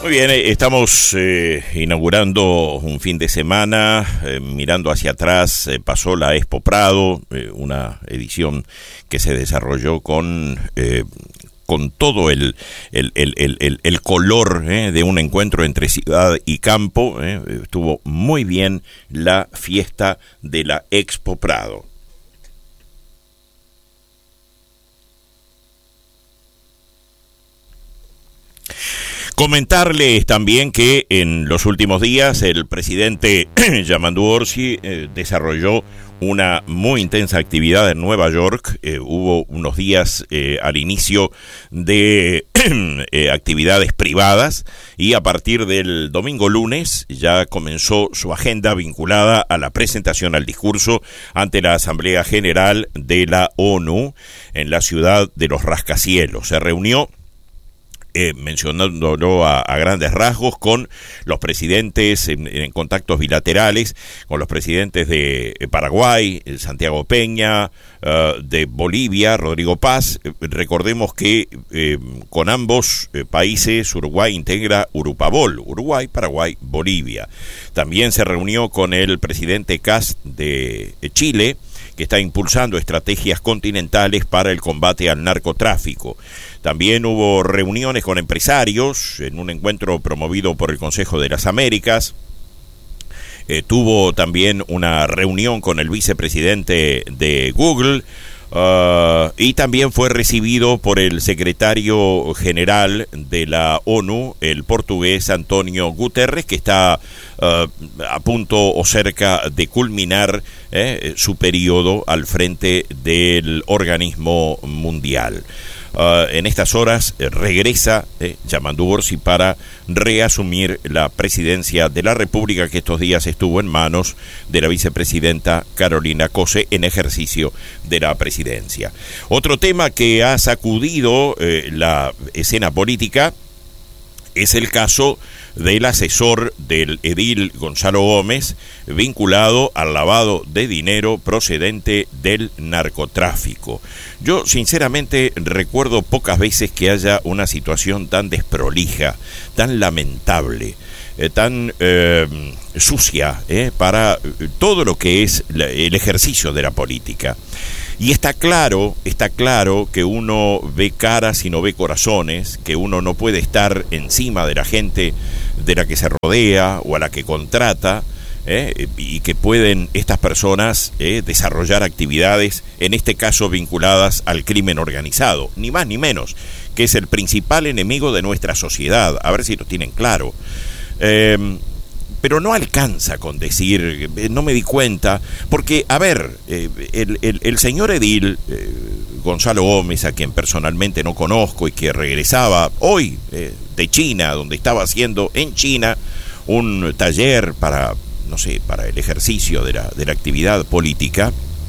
Muy bien, estamos inaugurando un fin de semana, mirando hacia atrás, pasó la Expo Prado, una edición que se desarrolló con todo el color de un encuentro entre ciudad y campo. Estuvo muy bien la fiesta de la Expo Prado. Comentarles también que en los últimos días el presidente Yamandu Orsi desarrolló una muy intensa actividad en Nueva York. Hubo unos días al inicio de actividades privadas y a partir del domingo lunes ya comenzó su agenda vinculada a la presentación al discurso ante la Asamblea General de la ONU en la ciudad de los rascacielos. Se reunió mencionándolo a grandes rasgos con los presidentes en contactos bilaterales, con los presidentes de Paraguay, Santiago Peña, de Bolivia, Rodrigo Paz. Recordemos que con ambos países Uruguay integra Urupabol, Uruguay, Paraguay, Bolivia. También se reunió con el presidente Kast de Chile, que está impulsando estrategias continentales para el combate al narcotráfico. También hubo reuniones con empresarios en un encuentro promovido por el Consejo de las Américas. Tuvo también una reunión con el vicepresidente de Google y también fue recibido por el secretario general de la ONU, el portugués António Guterres, que está a punto o cerca de culminar su periodo al frente del organismo mundial. En estas horas regresa Yamandu Orsi para reasumir la presidencia de la República, que estos días estuvo en manos de la vicepresidenta Carolina Cose en ejercicio de la presidencia. Otro tema que ha sacudido la escena política es el caso del asesor del edil Gonzalo Gómez, vinculado al lavado de dinero procedente del narcotráfico. Yo sinceramente recuerdo pocas veces que haya una situación tan desprolija, tan lamentable, tan sucia para todo lo que es el ejercicio de la política. Y está claro que uno ve caras y no ve corazones, que uno no puede estar encima de la gente de la que se rodea o a la que contrata, y que pueden estas personas desarrollar actividades, en este caso vinculadas al crimen organizado, ni más ni menos, que es el principal enemigo de nuestra sociedad. A ver si lo tienen claro. Pero no alcanza con decir, no me di cuenta, porque, a ver, el señor edil Gonzalo Gómez, a quien personalmente no conozco y que regresaba hoy de China, donde estaba haciendo en China un taller para el ejercicio de la actividad política,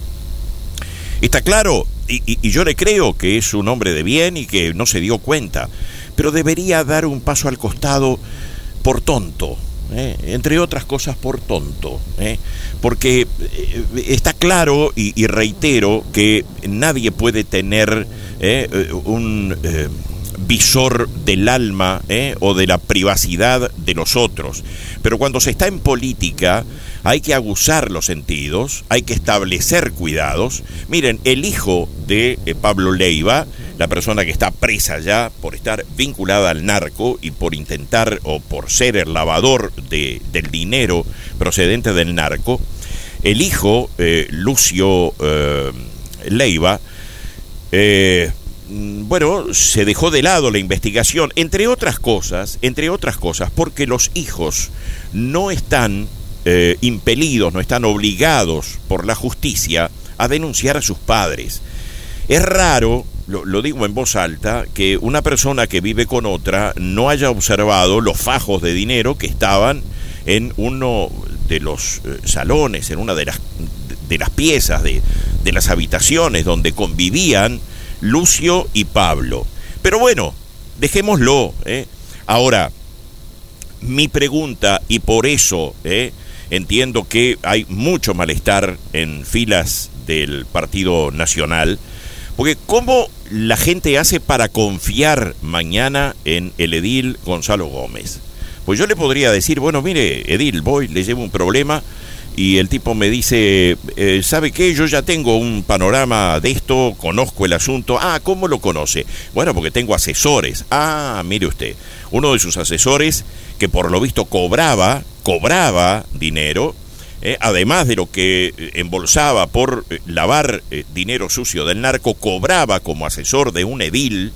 está claro, y yo le creo que es un hombre de bien y que no se dio cuenta, pero debería dar un paso al costado por tonto. Entre otras cosas por tonto, porque está claro y reitero que nadie puede tener un visor del alma o de la privacidad de los otros, pero cuando se está en política hay que aguzar los sentidos, hay que establecer cuidados. Miren, el hijo de Pablo Leiva, la persona que está presa ya por estar vinculada al narco y por intentar o por ser el lavador del dinero procedente del narco, el hijo, Lucio Leiva, se dejó de lado la investigación, entre otras cosas, porque los hijos no están impelidos, no están obligados por la justicia a denunciar a sus padres. Es raro, lo digo en voz alta, que una persona que vive con otra no haya observado los fajos de dinero que estaban en uno de los salones, en una de las piezas de las habitaciones donde convivían Lucio y Pablo. Pero bueno, dejémoslo. Ahora, mi pregunta, y por eso entiendo que hay mucho malestar en filas del Partido Nacional, Porque ¿cómo la gente hace para confiar mañana en el edil Gonzalo Gómez? Pues yo le podría decir, bueno, mire, edil, voy, le llevo un problema y el tipo me dice, ¿sabe qué? Yo ya tengo un panorama de esto, conozco el asunto. Ah, ¿cómo lo conoce? Bueno, porque tengo asesores. Ah, mire usted, uno de sus asesores que por lo visto cobraba dinero, además de lo que embolsaba por lavar dinero sucio del narco, cobraba como asesor de un edil.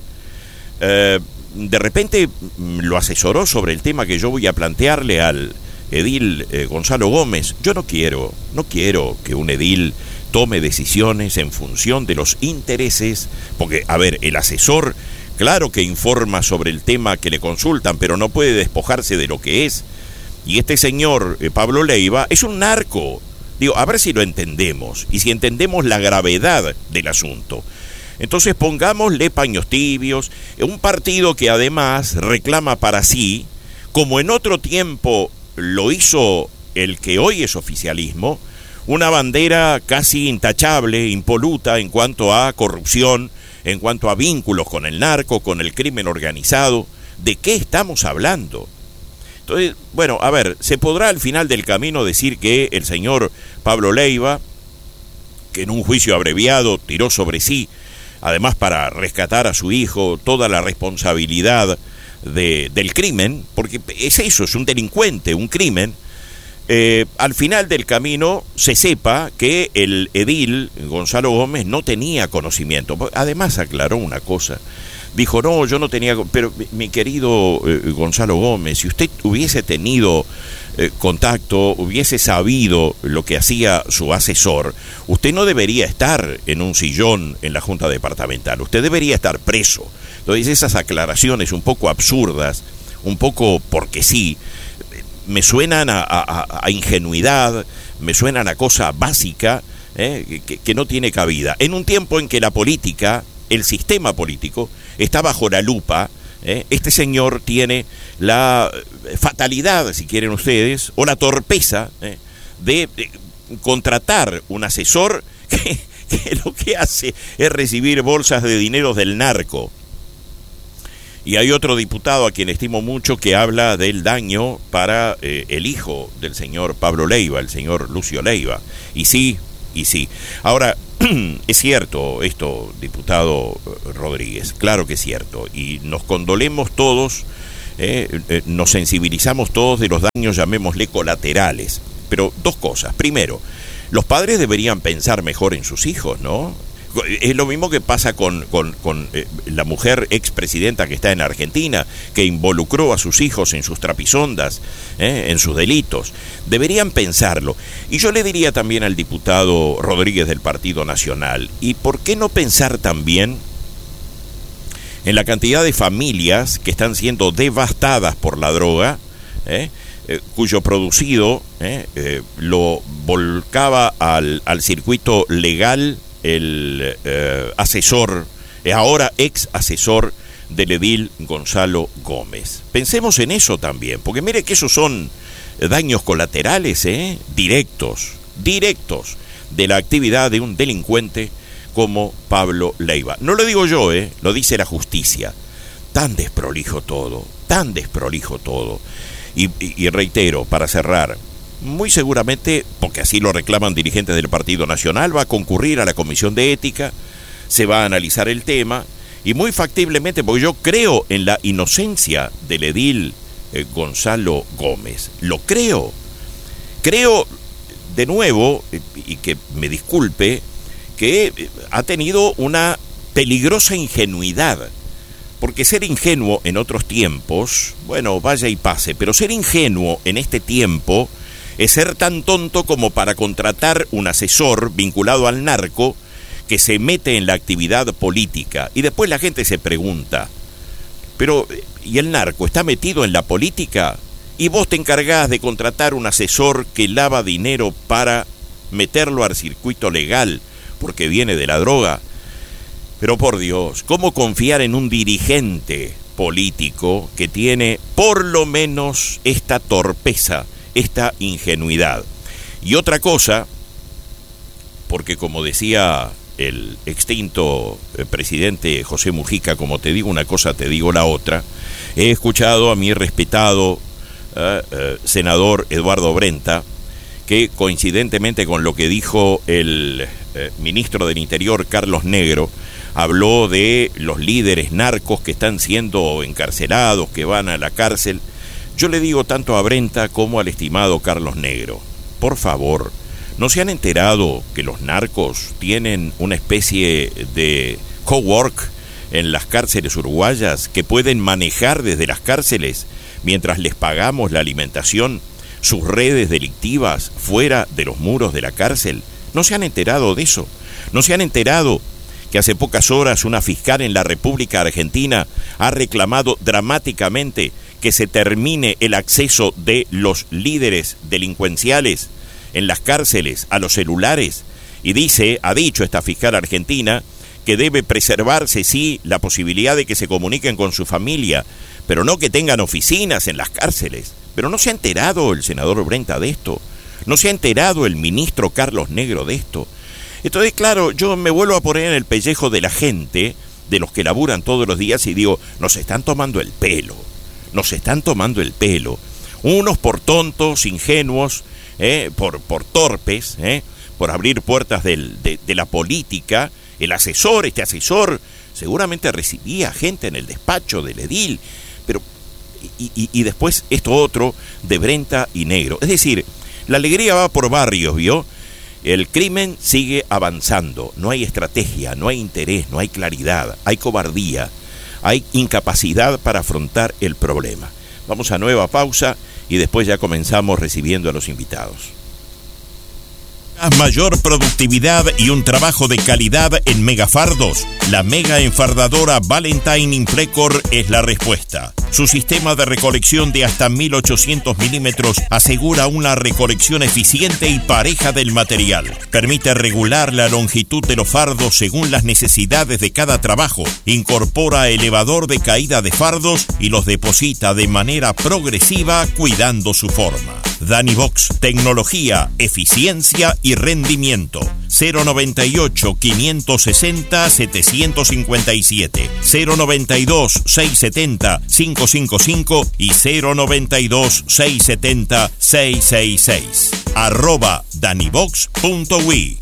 De repente lo asesoró sobre el tema que yo voy a plantearle al edil Gonzalo Gómez. Yo no quiero que un edil tome decisiones en función de los intereses, porque, a ver, el asesor, claro que informa sobre el tema que le consultan, pero no puede despojarse de lo que es. Y este señor, Pablo Leiva, es un narco. Digo, a ver si lo entendemos, y si entendemos la gravedad del asunto. Entonces pongámosle paños tibios, un partido que además reclama para sí, como en otro tiempo lo hizo el que hoy es oficialismo, una bandera casi intachable, impoluta en cuanto a corrupción, en cuanto a vínculos con el narco, con el crimen organizado. ¿De qué estamos hablando? Entonces, bueno, a ver, se podrá al final del camino decir que el señor Pablo Leiva, que en un juicio abreviado tiró sobre sí, además para rescatar a su hijo, toda la responsabilidad del crimen, porque es eso, es un delincuente, un crimen, al final del camino se sepa que el edil Gonzalo Gómez no tenía conocimiento. Además aclaró una cosa, dijo, no, yo no tenía, pero mi querido Gonzalo Gómez, si usted hubiese tenido contacto, hubiese sabido lo que hacía su asesor, usted no debería estar en un sillón en la Junta Departamental, usted debería estar preso. Entonces esas aclaraciones un poco absurdas, un poco porque sí, me suenan a ingenuidad, me suenan a cosa básica, que no tiene cabida. En un tiempo en que la política, el sistema político, está bajo la lupa, este señor tiene la fatalidad, si quieren ustedes, o la torpeza de contratar un asesor que lo que hace es recibir bolsas de dinero del narco. Y hay otro diputado a quien estimo mucho que habla del daño para el hijo del señor Pablo Leiva, el señor Lucio Leiva. Y sí. Ahora, es cierto esto, diputado Rodríguez, claro que es cierto. Y nos condolemos todos, nos sensibilizamos todos de los daños, llamémosle colaterales. Pero dos cosas. Primero, los padres deberían pensar mejor en sus hijos, ¿no? Es lo mismo que pasa con la mujer expresidenta que está en Argentina, que involucró a sus hijos en sus trapisondas, en sus delitos. Deberían pensarlo. Y yo le diría también al diputado Rodríguez del Partido Nacional, ¿y por qué no pensar también en la cantidad de familias que están siendo devastadas por la droga, cuyo producido lo volcaba al circuito legal el asesor, ahora ex asesor del edil Gonzalo Gómez? Pensemos en eso también, porque mire que esos son daños colaterales, directos de la actividad de un delincuente como Pablo Leiva. No lo digo yo, lo dice la justicia. Tan desprolijo todo. Y reitero, para cerrar, muy seguramente, porque así lo reclaman dirigentes del Partido Nacional, va a concurrir a la Comisión de Ética, se va a analizar el tema, y muy factiblemente, porque yo creo en la inocencia del edil Gonzalo Gómez, lo creo. Creo, de nuevo, y que me disculpe, que ha tenido una peligrosa ingenuidad. Porque ser ingenuo en otros tiempos, bueno, vaya y pase, pero ser ingenuo en este tiempo es ser tan tonto como para contratar un asesor vinculado al narco que se mete en la actividad política. Y después la gente se pregunta, pero ¿y el narco está metido en la política? Y vos te encargás de contratar un asesor que lava dinero para meterlo al circuito legal porque viene de la droga. Pero por Dios, ¿cómo confiar en un dirigente político que tiene por lo menos esta torpeza, esta ingenuidad? Y otra cosa, porque como decía el extinto presidente José Mujica, como te digo una cosa, te digo la otra, he escuchado a mi respetado senador Eduardo Brenta, que coincidentemente con lo que dijo el ministro del Interior, Carlos Negro, habló de los líderes narcos que están siendo encarcelados, que van a la cárcel. Yo le digo tanto a Brenta como al estimado Carlos Negro, por favor, ¿no se han enterado que los narcos tienen una especie de cowork en las cárceles uruguayas, que pueden manejar desde las cárceles, mientras les pagamos la alimentación, sus redes delictivas fuera de los muros de la cárcel? ¿No se han enterado de eso? ¿No se han enterado que hace pocas horas una fiscal en la República Argentina ha reclamado dramáticamente que se termine el acceso de los líderes delincuenciales en las cárceles a los celulares? Y ha dicho esta fiscal argentina que debe preservarse, sí, la posibilidad de que se comuniquen con su familia, pero no que tengan oficinas en las cárceles. Pero no se ha enterado el senador Brenta de esto, no se ha enterado el ministro Carlos Negro de esto. Entonces, claro, yo me vuelvo a poner en el pellejo de la gente, de los que laburan todos los días, y digo, nos están tomando el pelo, unos por tontos, ingenuos, por torpes, por abrir puertas de la política. Este asesor seguramente recibía gente en el despacho del edil, pero y después esto otro de Brenta y Negro. Es decir, la alegría va por barrios, ¿vio? El crimen sigue avanzando, no hay estrategia, no hay interés, no hay claridad, hay cobardía, hay incapacidad para afrontar el problema. Vamos a nueva pausa y después ya comenzamos recibiendo a los invitados. Mayor productividad y un trabajo de calidad en megafardos. La mega enfardadora Valentine Inflecor es la respuesta. Su sistema de recolección de hasta 1800 milímetros asegura una recolección eficiente y pareja del material. Permite regular la longitud de los fardos según las necesidades de cada trabajo. Incorpora elevador de caída de fardos y los deposita de manera progresiva, cuidando su forma. Danivox, tecnología, eficiencia y rendimiento. 092-560-757, 092-670-555 y 092-670-666. @danivox.ui.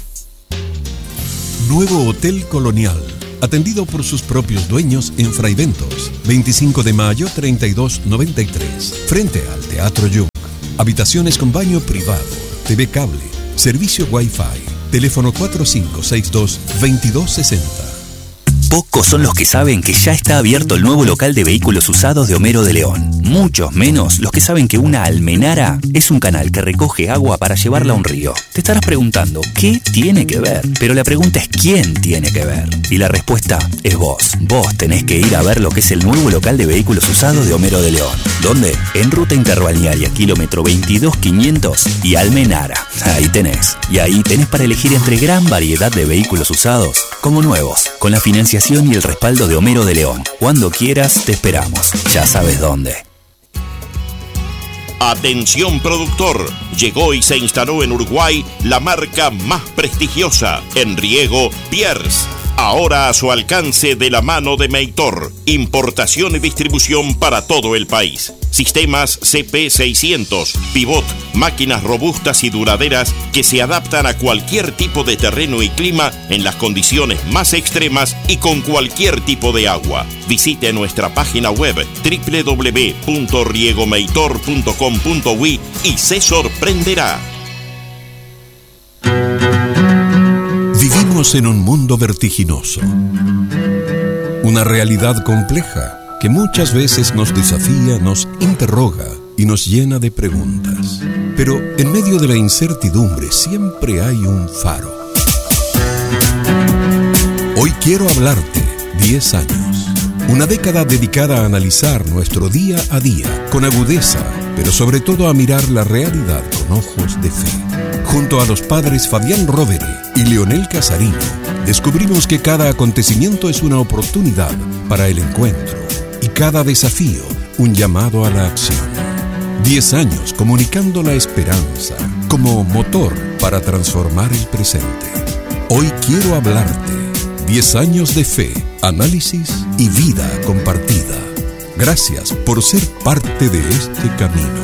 Nuevo Hotel Colonial, atendido por sus propios dueños en Fray Bentos, 25 de mayo 3293, frente al Teatro Jung. Habitaciones con baño privado, TV cable, servicio Wi-Fi, teléfono 4562-2260. Pocos son los que saben que ya está abierto el nuevo local de vehículos usados de Homero de León. Muchos menos los que saben que una almenara es un canal que recoge agua para llevarla a un río. Te estarás preguntando, ¿qué tiene que ver? Pero la pregunta es, ¿quién tiene que ver? Y la respuesta es vos. Vos tenés que ir a ver lo que es el nuevo local de vehículos usados de Homero de León. ¿Dónde? En Ruta Interbalnearia, kilómetro 22500 y Almenara. Ahí tenés. Y ahí tenés para elegir entre gran variedad de vehículos usados como nuevos, con la financiación y el respaldo de Homero de León. Cuando quieras, te esperamos. Ya sabes dónde. Atención productor, llegó y se instaló en Uruguay la marca más prestigiosa en riego, Pierce. Ahora a su alcance de la mano de Meitor. Importación y distribución para todo el país. Sistemas CP600, pivot, máquinas robustas y duraderas que se adaptan a cualquier tipo de terreno y clima en las condiciones más extremas y con cualquier tipo de agua. Visite nuestra página web www.riegomeitor.com.uy y se sorprenderá. Vivimos en un mundo vertiginoso, una realidad compleja que muchas veces nos desafía, nos interroga y nos llena de preguntas. Pero en medio de la incertidumbre siempre hay un faro. Hoy quiero hablarte 10 años. Una década dedicada a analizar nuestro día a día con agudeza, pero sobre todo a mirar la realidad con ojos de fe. Junto a los padres Fabián Rovere y Leonel Casarino, descubrimos que cada acontecimiento es una oportunidad para el encuentro y cada desafío un llamado a la acción. 10 años comunicando la esperanza como motor para transformar el presente. Hoy quiero hablarte. 10 años de fe, análisis y vida compartida. Gracias por ser parte de este camino.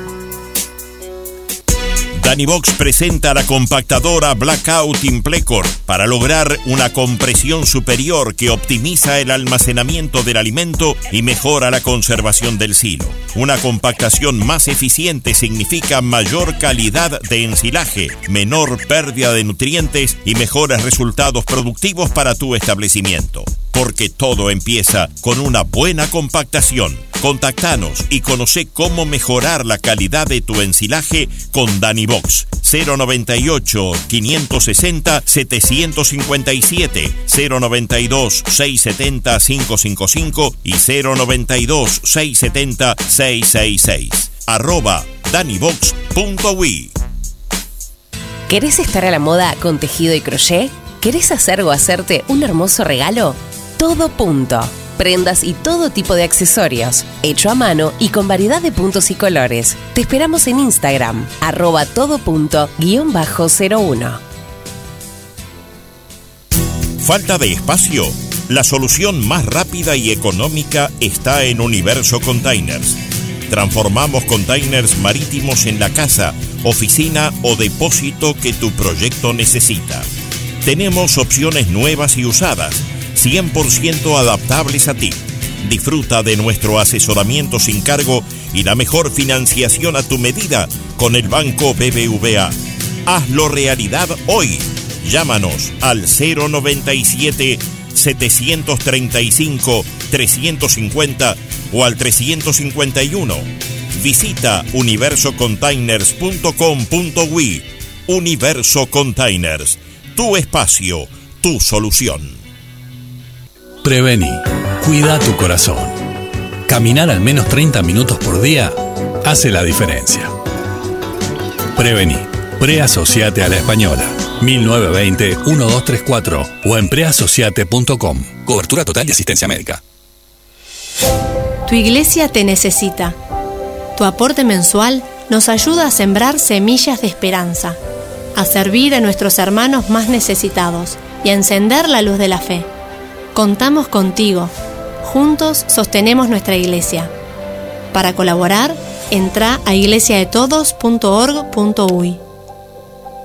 Danivox presenta la compactadora Blackout Implecor para lograr una compresión superior que optimiza el almacenamiento del alimento y mejora la conservación del silo. Una compactación más eficiente significa mayor calidad de ensilaje, menor pérdida de nutrientes y mejores resultados productivos para tu establecimiento. Porque todo empieza con una buena compactación. Contactanos y conoce cómo mejorar la calidad de tu ensilaje con Danivox. 098-560-757, 092-670-555 y 092-670-666. @danivox.wi. ¿Querés estar a la moda con tejido y crochet? ¿Querés hacer o hacerte un hermoso regalo? Todo Punto. Prendas y todo tipo de accesorios, hecho a mano y con variedad de puntos y colores. Te esperamos en Instagram, @todo__01. ¿Falta de espacio? La solución más rápida y económica está en Universo Containers. Transformamos containers marítimos en la casa, oficina o depósito que tu proyecto necesita. Tenemos opciones nuevas y usadas, 100% adaptables a ti. Disfruta de nuestro asesoramiento sin cargo y la mejor financiación a tu medida con el Banco BBVA. Hazlo realidad hoy. Llámanos al 097-735-350 o al 351. Visita universocontainers.com.wi. Universo Containers. Tu espacio, tu solución. Prevení. Cuida tu corazón. Caminar al menos 30 minutos por día hace la diferencia. Prevení. Preasociate a la Española. 1920-1234 o en preasociate.com. Cobertura total de asistencia médica. Tu iglesia te necesita. Tu aporte mensual nos ayuda a sembrar semillas de esperanza, a servir a nuestros hermanos más necesitados y a encender la luz de la fe. Contamos contigo. Juntos sostenemos nuestra iglesia. Para colaborar, entra a iglesiadetodos.org.uy.